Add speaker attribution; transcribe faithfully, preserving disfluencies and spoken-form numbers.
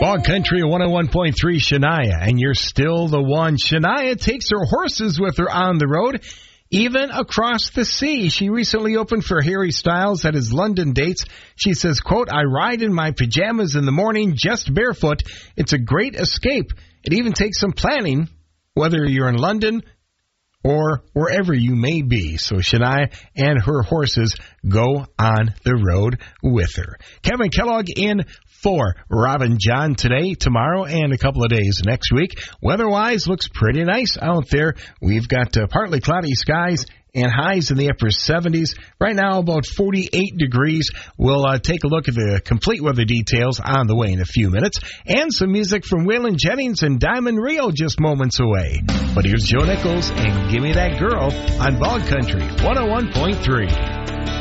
Speaker 1: Bog Country one oh one point three Shania, and you're still the one. Shania takes her horses with her on the road, even across the sea. She recently opened for Harry Styles at his London dates. She says, quote, I ride in my pajamas in the morning, just barefoot. It's a great escape. It even takes some planning, whether you're in London or wherever you may be. So Shania and her horses go on the road with her. Kevin Kellogg in for Robin John today, tomorrow, and a couple of days next week. Weather-wise, looks pretty nice out there. We've got uh, partly cloudy skies and highs in the upper seventies. Right now, about forty-eight degrees. We'll uh, take a look at the complete weather details on the way in a few minutes. And some music from Waylon Jennings and Diamond Rio just moments away. But here's Joe Nichols and Gimme That Girl on Bog Country one oh one point three.